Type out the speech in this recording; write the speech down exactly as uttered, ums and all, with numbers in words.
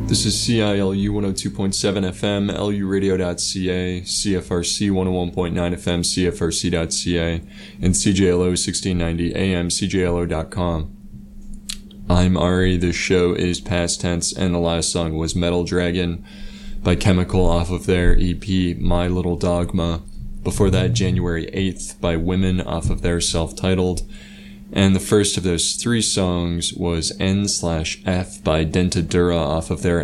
This is C I L U one oh two point seven F M, L U radio dot C A, C F R C one oh one point nine F M, C F R C dot C A, and C J L O sixteen ninety A M, C J L O dot com. I'm Ari, this show is past tense, and the last song was Metal Dragon by Chemical off of their E P My Little Dogma. Before that, January eighth by Women off of their self-titled. And the first of those three songs was N slash F by Dentadura off of their